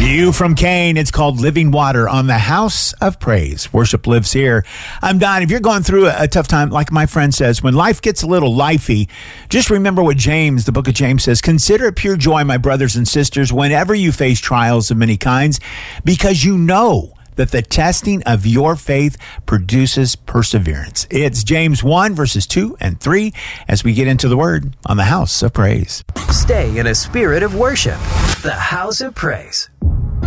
View from Cain. It's called Living Water on the House of Praise. Worship lives here. I'm Don. If you're going through a tough time, like my friend says, when life gets a little lifey, just remember what James, the book of James says, consider it pure joy, my brothers and sisters, whenever you face trials of many kinds, because you know that the testing of your faith produces perseverance. It's James 1, verses 2 and 3, as we get into the Word on the House of Praise. Stay in a spirit of worship. The House of Praise.